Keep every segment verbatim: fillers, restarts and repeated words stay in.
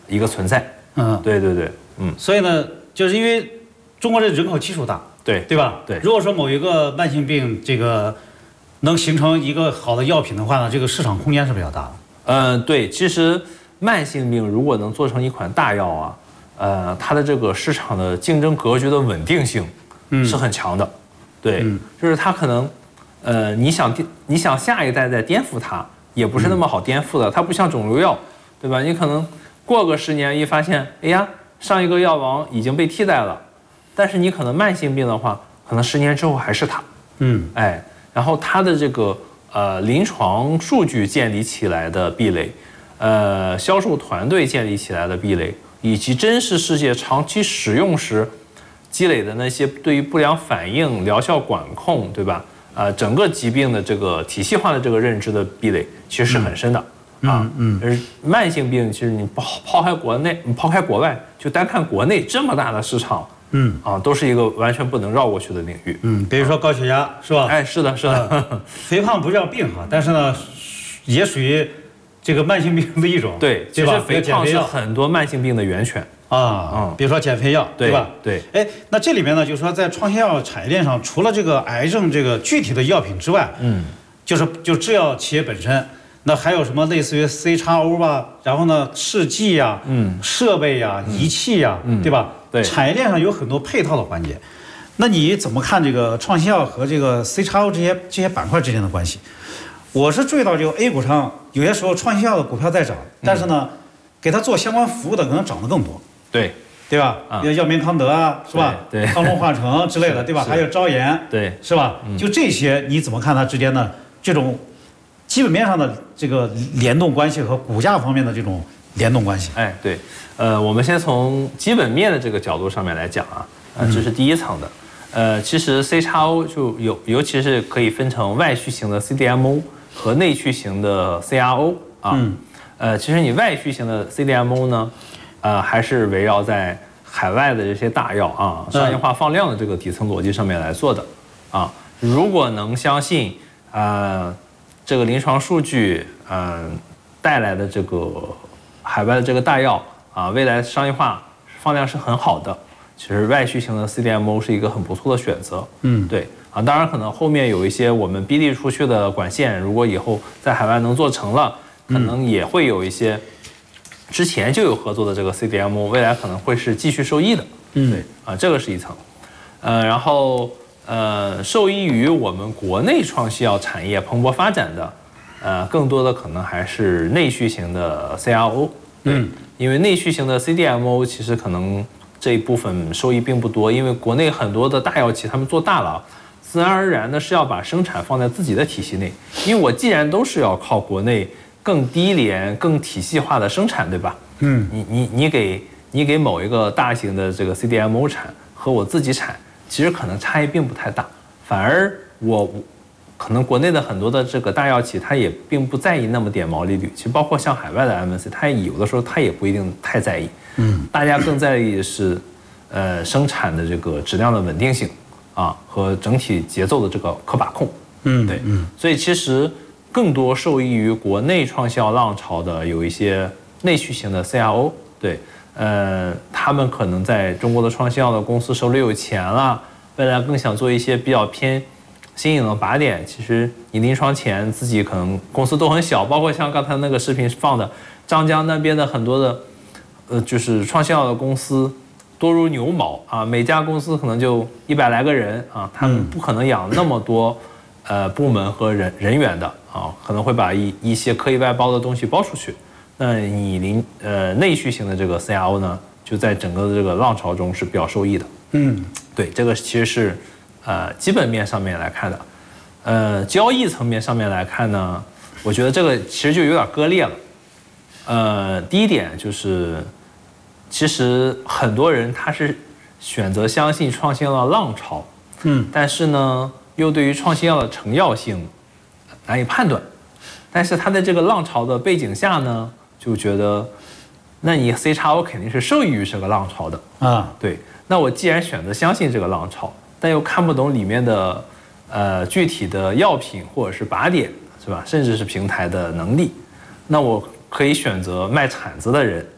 一个存在。嗯，对对对，嗯。 所以呢，就是因为中国的人口基数大， 对对吧？ 对。 如果说某一个慢性病这个能形成一个好的药品的话呢，这个市场空间是比较大的。 嗯，对，其实慢性病如果能做成一款大药啊，呃，它的这个市场的竞争格局的稳定性是很强的。嗯、对、嗯，就是它可能，呃，你想你想下一代再颠覆它，也不是那么好颠覆的。嗯、它不像肿瘤药，对吧？你可能过个十年一发现，哎呀，上一个药王已经被替代了，但是你可能慢性病的话，可能十年之后还是它。嗯，哎，然后它的这个。呃，临床数据建立起来的壁垒，呃，销售团队建立起来的壁垒，以及真实世界长期使用时积累的那些对于不良反应、疗效管控，对吧？呃，整个疾病的这个体系化的这个认知的壁垒，其实是很深的。嗯、啊，嗯，而慢性病其实你抛抛开国内，你抛开国外，就单看国内这么大的市场。嗯啊，都是一个完全不能绕过去的领域。 嗯，比如说高血压，是吧？ 哎，是的，是的。 呃、肥胖不叫病哈，但是呢，也属于这个慢性病的一种。 对， 对吧？ 其实肥胖是很多慢性病的源泉啊。嗯，比如说减肥药，对吧？ 对。 哎，那这里面呢，就是说在创新药产业链上，除了这个癌症这个具体的药品之外，嗯，就是就制药企业本身。那还有什么类似于 C X O 吧，然后呢，试剂呀、嗯，设备呀、仪器呀，嗯，对吧？ 对， 产业链上有很多配套的环节。那你怎么看这个创新药和这个 C X O 这些这些板块之间的关系？我是注意到，就 A 股上有些时候创新药的股票在涨，但是呢，给它做相关服务的可能涨得更多。 对， 对吧？嗯、药明康德啊，是吧？ 对， 康龙化成之类的，对吧？还有招研， 对， 是吧？嗯、就这些，你怎么看它之间的这种？基本面上的这个联动关系和股价方面的这种联动关系， 哎，对，呃，我们先从基本面的这个角度上面来讲啊，呃，这是第一层的，呃，其实 C X O 就有，尤其是可以分成外需型的 C D M O 和内需型的 C R O 啊，嗯、呃，其实你外需型的 C D M O 呢，呃，还是围绕在海外的这些大药啊，商业化放量的这个底层逻辑上面来做的，啊，如果能相信，呃。这个临床数据，嗯、呃，带来的这个海外的这个大药啊，未来商业化放量是很好的。其实外需型的 C D M O 是一个很不错的选择。嗯，对啊，当然可能后面有一些我们逼利出去的管线，如果以后在海外能做成了，可能也会有一些之前就有合作的这个 C D M O， 未来可能会是继续受益的。嗯，对啊，这个是一层。呃，然后。呃，受益于我们国内创新药产业蓬勃发展的，呃，更多的可能还是内需型的 C R O。嗯，因为内需型的 C D M O 其实可能这一部分收益并不多，因为国内很多的大药企他们做大了，自然而然的是要把生产放在自己的体系内。因为我既然都是要靠国内更低廉、更体系化的生产，对吧？嗯，你你你给你给某一个大型的这个 C D M O 产和我自己产。其实可能差异并不太大，反而我可能国内的很多的这个大药企，它也并不在意那么点毛利率。其实包括像海外的 M N C， 它有的时候它也不一定太在意。嗯，大家更在意的是，呃，生产的这个质量的稳定性啊和整体节奏的这个可把控。嗯，对，嗯，所以其实更多受益于国内创新药浪潮的有一些内需型的 C R O， 对。呃，他们可能在中国的创新药的公司手里有钱了，未来更想做一些比较偏新颖的靶点。其实你临床前自己可能公司都很小，包括像刚才那个视频放的张江那边的很多的，呃，就是创新药的公司多如牛毛啊，每家公司可能就一百来个人啊，他们不可能养那么多呃部门和人人员的啊，可能会把一一些可以外包的东西包出去。那你临呃内需型的这个 C R O 呢，就在整个的这个浪潮中是比较受益的。嗯，对，这个其实是呃基本面上面来看的。呃，交易层面上面来看呢，我觉得这个其实就有点割裂了。呃，第一点就是，其实很多人他是选择相信创新药的浪潮，嗯，但是呢，又对于创新药的成药性难以判断。但是他在这个浪潮的背景下呢，就觉得，那你 C X O 肯定是受益于这个浪潮的啊。对，那我既然选择相信这个浪潮，但又看不懂里面的呃具体的药品或者是靶点，是吧？甚至是平台的能力，那我可以选择卖铲子的人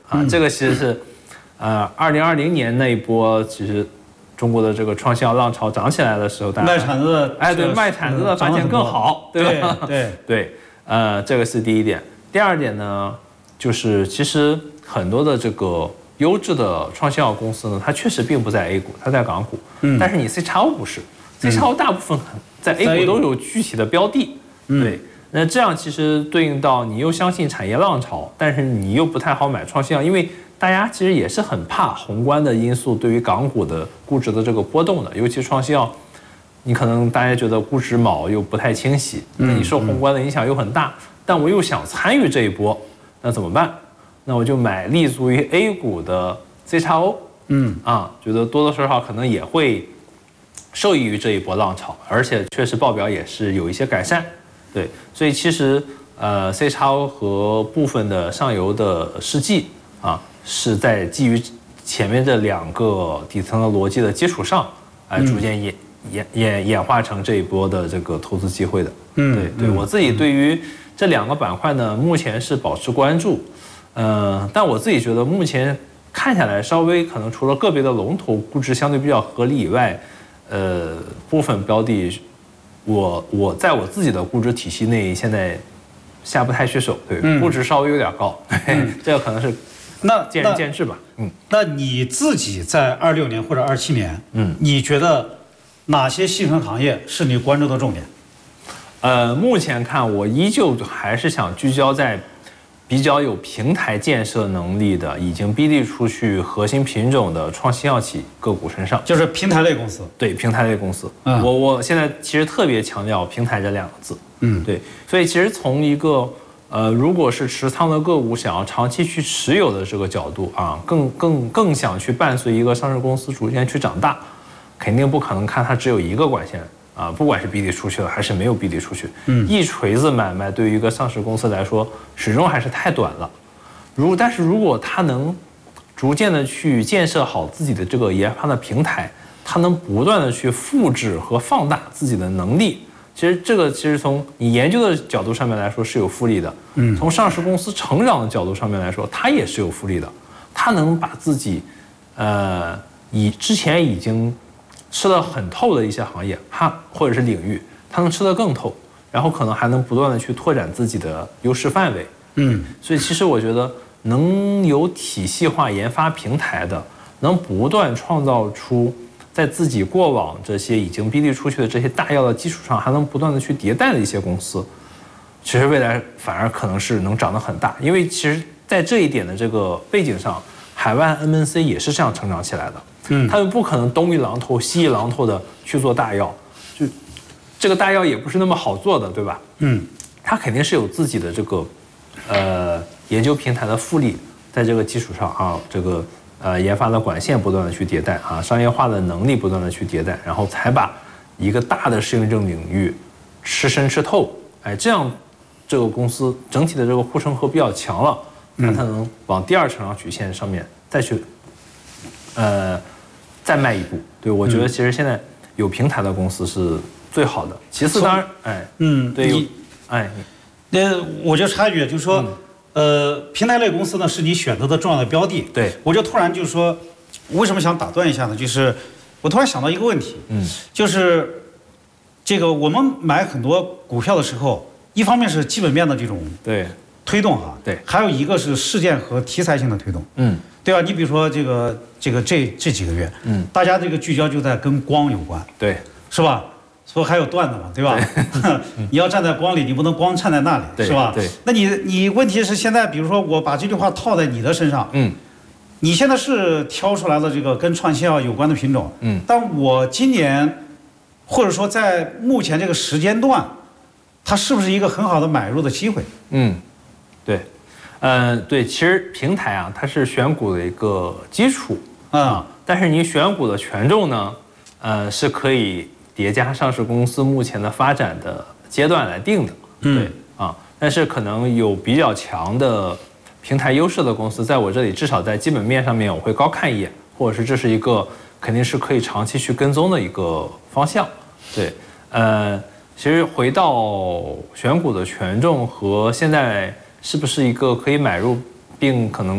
啊，这个其实是，呃，二零二零年那一波，其实中国的这个创新药浪潮涨起来的时候，大家卖产子的， 哎，对，卖产子的发现更好，对吧？ 对对，呃，这个是第一点。第二点呢，就是其实很多的这个优质的创新药公司呢，它确实并不在 A 股，它在港股，嗯，但是你 C X O 不是 ，C X O 大部分在 A 股都有具体的标的，对。那这样其实对应到你又相信产业浪潮，但是你又不太好买创新药，因为大家其实也是很怕宏观的因素对于港股的估值的这个波动的，尤其创新药，你可能大家觉得估值锚又不太清晰，那你受宏观的影响又很大，但我又想参与这一波，那怎么办？那我就买立足于 A 股的 C X O， 嗯啊，觉得多多少少可能也会受益于这一波浪潮，而且确实报表也是有一些改善。对，所以其实呃 ，C X O 和部分的上游的试剂啊，是在基于前面这两个底层的逻辑的基础上，哎、呃，逐渐演演演演化成这一波的这个投资机会的。嗯，对对，我自己对于这两个板块呢，目前是保持关注，呃，但我自己觉得目前看下来，稍微可能除了个别的龙头估值相对比较合理以外，呃，部分标的。我我在我自己的估值体系内，现在下不太去手，对，嗯、估值稍微有点高，对，嗯、这个可能是那见仁见智吧。嗯， 那你自己在二六年或者二七年，嗯，你觉得哪些细分行业是你关注的重点？ 呃，目前看，我依旧还是想聚焦在比较有平台建设能力的、已经逼地出去核心品种的创新药企个股身上， 就是平台类公司。 对，平台类公司。嗯，我我现在其实特别强调平台这两个字。嗯，对，所以其实从一个呃，如果是持仓的个股想要长期去持有的这个角度啊，更更更想去伴随一个上市公司逐渐去长大，肯定不可能看它只有一个管线。啊，不管是逼地出去了还是没有逼地出去，嗯，一锤子买卖对于一个上市公司来说，始终还是太短了。如但是如果它能逐渐的去建设好自己的这个研发的平台，它能不断的去复制和放大自己的能力，其实这个其实从你研究的角度上面来说是有复利的，嗯，从上市公司成长的角度上面来说，它也是有复利的。它能把自己，呃，以之前已经吃得很透的一些行业，它或者是领域，它能吃得更透，然后可能还能不断的去拓展自己的优势范围。嗯，所以其实我觉得能有体系化研发平台的，能不断创造出在自己过往这些已经逼地出去的这些大药的基础上，还能不断的去迭代的一些公司，其实未来反而可能是能长得很大。因为其实在这一点的这个背景上，海外 M N C 也是这样成长起来的。嗯，他们不可能东一榔头西一榔头的去做大药，就这个大药也不是那么好做的，对吧？嗯，它肯定是有自己的这个呃研究平台的复利，在这个基础上啊，这个呃研发的管线不断的去迭代啊，商业化的能力不断的去迭代，然后才把一个大的适应症领域吃深吃透，哎，这样这个公司整体的这个护城河比较强了，那它能往第二成长曲线上面再去呃。再迈一步，对，我觉得其实现在有平台的公司是最好的。其次，当然，哎，嗯，对，有，哎， 那我就插一句，就是说，嗯、呃，平台类公司呢是你选择的重要的标的。 对， 我就突然就是说，为什么想打断一下呢？就是我突然想到一个问题，嗯，就是这个我们买很多股票的时候，一方面是基本面的这种对推动哈， 对， 还有一个是事件和题材性的推动，嗯。对吧？你比如说这个这个这这几个月，嗯，大家这个聚焦就在跟光有关， 对， 是吧？所以还有段子嘛，对吧？对你要站在光里，你不能光站在那里，是吧？ 对。 那你你问题是现在，比如说我把这句话套在你的身上，嗯，你现在是挑出来了这个跟创新药有关的品种，嗯，但我今年或者说在目前这个时间段，它是不是一个很好的买入的机会？ 嗯，对。呃，对，其实平台啊，它是选股的一个基础啊，但是你选股的权重呢，呃，是可以叠加上市公司目前的发展的阶段来定的，对啊，但是可能有比较强的平台优势的公司，在我这里至少在基本面上面我会高看一眼，或者是这是一个肯定是可以长期去跟踪的一个方向，对，呃，其实回到选股的权重和现在。是不是一个可以买入并可能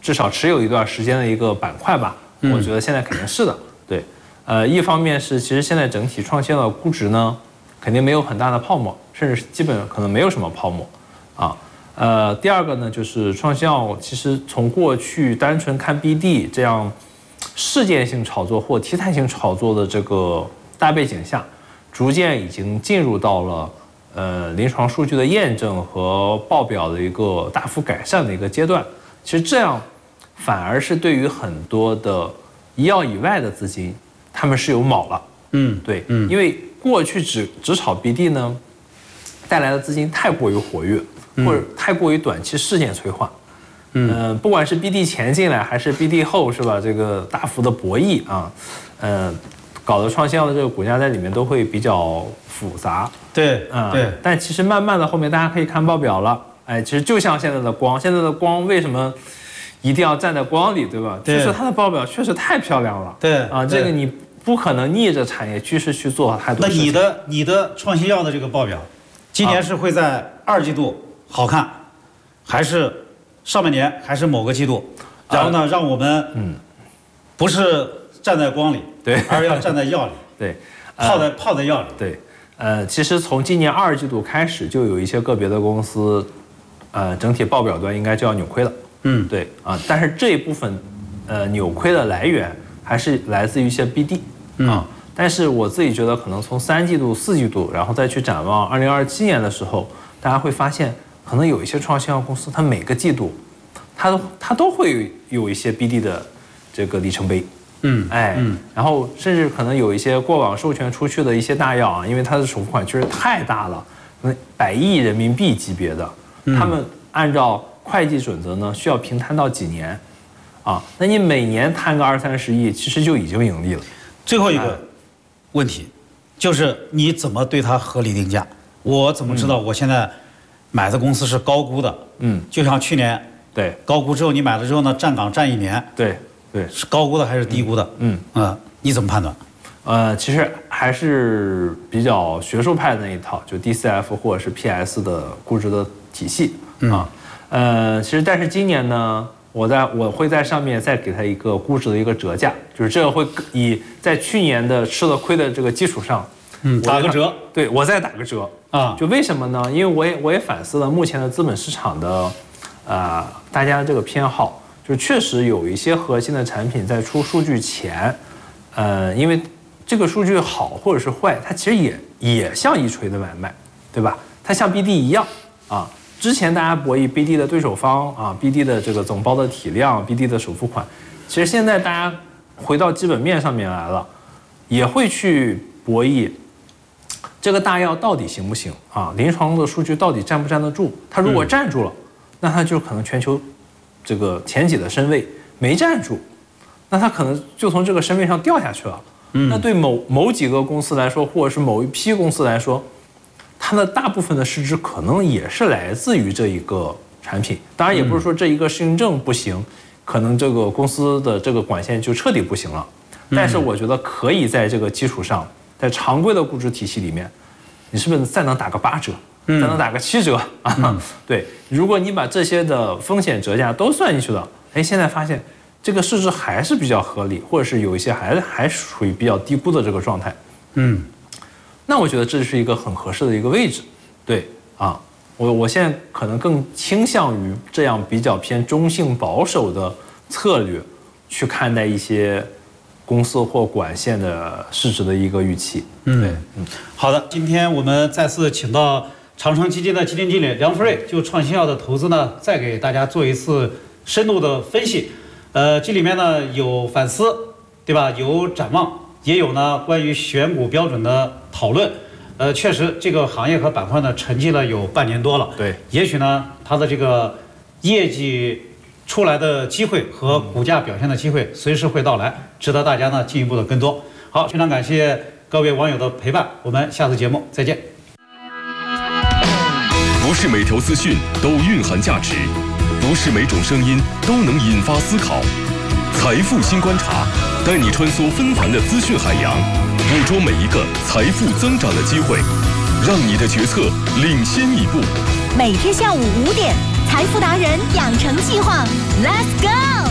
至少持有一段时间的一个板块吧。我觉得现在肯定是的。对，呃，一方面是其实现在整体创新药的估值呢，肯定没有很大的泡沫，甚至基本可能没有什么泡沫啊。呃，第二个呢，就是创新药其实从过去单纯看 B D 这样事件性炒作或题材性炒作的这个大背景下，逐渐已经进入到了呃临床数据的验证和报表的一个大幅改善的一个阶段。其实这样反而是对于很多的医药以外的资金，他们是有铆了。 嗯， 对，嗯，因为过去只只炒 B D 呢，带来的资金太过于活跃，或者太过于短期事件催化。嗯、呃，不管是 B D 前进来还是 B D 后，是吧？这个大幅的博弈啊，呃，搞得创新药的这个股价在里面都会比较复杂。 对， 啊、呃， 对。 但其实慢慢的后面大家可以看报表了，哎，其实就像现在的光，现在的光为什么一定要站在光里，对吧？ 对， 就是它的报表确实太漂亮了。 对啊，这个你不可能逆着产业趋势去做太多事情。 那你的你的创新药的这个报表，今年是会在二季度好看，还是上半年，还是某个季度？然后呢，让我们嗯，不是站在光里， 对， 而要站在药里， 对， 泡在泡在药里。 对，呃，其实从今年二季度开始，就有一些个别的公司，呃，整体报表端应该就要扭亏了。嗯，对啊，但是这一部分，呃，扭亏的来源还是来自于一些 B D 啊。但是我自己觉得，可能从三季度、四季度，然后再去展望二零二七年的时候，大家会发现，可能有一些创新药公司，它每个季度，它都它都会有一些 B D 的这个里程碑。嗯，哎，嗯，然后甚至可能有一些过往授权出去的一些大药啊，因为它的首付款确实太大了，百亿人民币级别的，他们按照会计准则呢，需要平摊到几年，啊，那你每年摊个二三十亿，其实就已经盈利了。 最后一个问题，就是你怎么对它合理定价？我怎么知道我现在买的公司是高估的？嗯，就像去年，对，高估之后你买了之后呢，站岗站一年， 对对， 是高估的还是低估的？嗯嗯、呃，你怎么判断？ 呃，其实还是比较学术派的那一套，就 D C F 或者是 P S 的估值的体系啊。呃，其实但是今年呢，我在我会在上面再给它一个估值的一个折价，就是这个会以在去年的吃了亏的这个基础上， 嗯，打个折， 对我再打个折啊。就为什么呢？因为我也我也反思了目前的资本市场的，呃，大家这个偏好，就确实有一些核心的产品在出数据前，呃，因为这个数据好或者是坏，它其实也也像一锤的买卖，对吧？它像 B D 一样啊。之前大家博弈 B D 的对手方啊 ，B D 的这个总包的体量 ，B D 的首付款，其实现在大家回到基本面上面来了，也会去博弈这个大药到底行不行啊？临床的数据到底站不站得住？它如果站住了，那它就可能全球这个前几的身位；没站住，那它可能就从这个身位上掉下去了。那对某某几个公司来说，或者是某一批公司来说，它的大部分的市值可能也是来自于这一个产品，当然也不是说这一个适应症不行，可能这个公司的这个管线就彻底不行了。但是我觉得可以在这个基础上，在常规的估值体系里面，你是不是再能打个八折，再能打个七折啊？嗯、对，如果你把这些的风险折价都算进去了，哎，现在发现这个市值还是比较合理，或者是有一些还还属于比较低估的这个状态。嗯。那我觉得这是一个很合适的一个位置，对啊，我我现在可能更倾向于这样比较偏中性保守的策略去看待一些公司或管线的市值的一个预期。嗯，对，嗯， 好的，今天我们再次请到长城基金的基金经理梁福瑞，就创新药的投资呢，再给大家做一次深度的分析。呃，这里面呢有反思，对吧？有展望。也有呢关于选股标准的讨论，呃，确实这个行业和板块呢沉寂了有半年多了， 对， 也许呢它的这个业绩出来的机会和股价表现的机会随时会到来，值得大家呢进一步的跟踪。好，非常感谢各位网友的陪伴，我们下次节目再见。 不是每条资讯都蕴含价值，不是每种声音都能引发思考。财富新观察，带你穿梭纷繁的资讯海洋，捕捉每一个财富增长的机会，让你的决策领先一步。 每天下午五点， 财富达人养成计划 ，Let's go！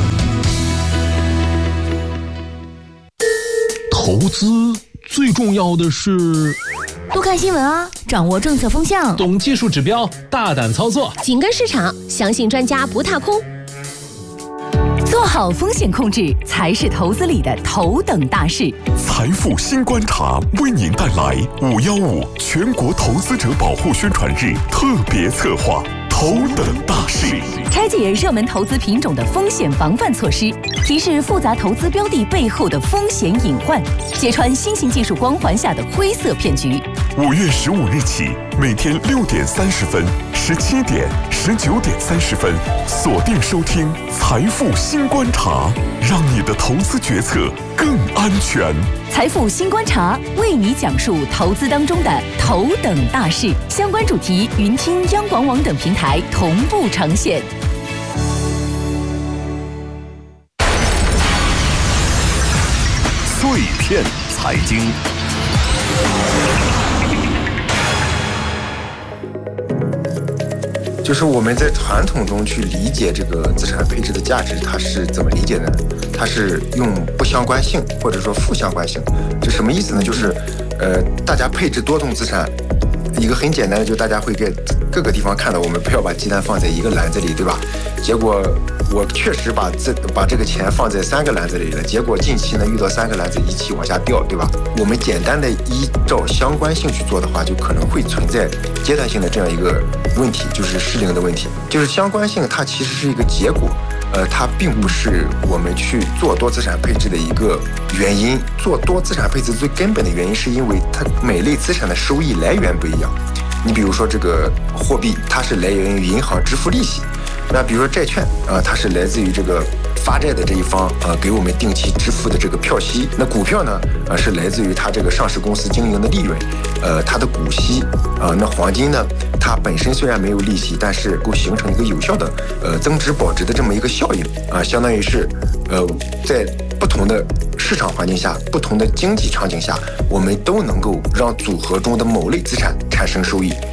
投资最重要的是多看新闻啊，掌握政策风向， 懂技术指标，大胆操作， 紧跟市场，相信专家不踏空。做好风险控制，才是投资里的头等大事。 财富新观察为您带来五一五全国投资者保护宣传日特别策划。头等大事， 拆解热门投资品种的风险防范措施，提示复杂投资标的背后的风险隐患，揭穿新型技术光环下的灰色骗局。 五月十五日起，每天六点三十分、十七点、十九点三十分，锁定收听《财富新观察》，让你的投资决策更安全。 财富新观察为你讲述投资当中的头等大事，相关主题云听央广网等平台同步呈现。 碎片财经， 就是我们在传统中去理解这个资产配置的价值，它是怎么理解的呢？它是用不相关性或者说负相关性。这什么意思呢？就是，呃，大家配置多种资产，一个很简单的，就大家会在各个地方看到，我们不要把鸡蛋放在一个篮子里，对吧？结果我确实把这把这个钱放在三个篮子里了，结果近期呢遇到三个篮子一起往下掉，对吧？我们简单的依照相关性去做的话，就可能会存在阶段性的这样一个问题，就是失灵的问题。就是相关性它其实是一个结果，呃，它并不是我们去做多资产配置的一个原因。做多资产配置最根本的原因是因为它每类资产的收益来源不一样。你比如说这个货币，它是来源于银行支付利息。那比如说债券啊、呃，它是来自于这个发债的这一方啊、呃，给我们定期支付的这个票息。那股票呢，呃，是来自于它这个上市公司经营的利润，呃，它的股息啊、呃。那黄金呢，它本身虽然没有利息，但是够形成一个有效的呃增值保值的这么一个效应啊、呃，相当于是呃在不同的市场环境下、不同的经济场景下，我们都能够让组合中的某类资产产生收益。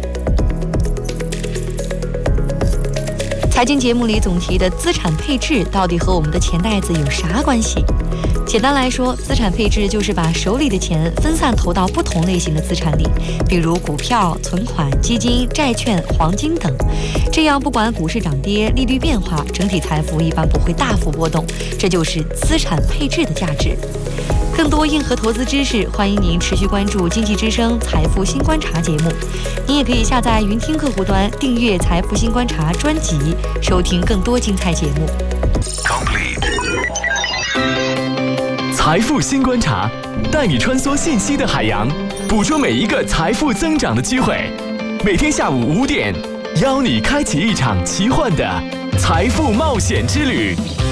财经节目里总提的资产配置到底和我们的钱袋子有啥关系？简单来说，资产配置就是把手里的钱分散投到不同类型的资产里，比如股票、存款、基金、债券、黄金等。这样不管股市涨跌、利率变化，整体财富一般不会大幅波动，这就是资产配置的价值。更多硬核投资知识，欢迎您持续关注经济之声财富新观察节目。您也可以下载云听客户端订阅财富新观察专辑，收听更多精彩节目。 财富新观察，带你穿梭信息的海洋，捕捉每一个财富增长的机会。每天下午五点，邀你开启一场奇幻的财富冒险之旅。